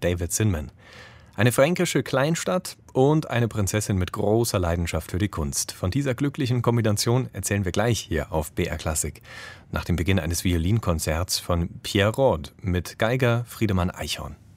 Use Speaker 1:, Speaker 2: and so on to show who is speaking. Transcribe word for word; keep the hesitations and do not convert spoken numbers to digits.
Speaker 1: David Zinman. Eine fränkische Kleinstadt und eine Prinzessin mit großer Leidenschaft für die Kunst. Von dieser glücklichen Kombination erzählen wir gleich hier auf B R Klassik. Nach dem Beginn eines Violinkonzerts von Pierre Rode mit Geiger Friedemann Eichhorn.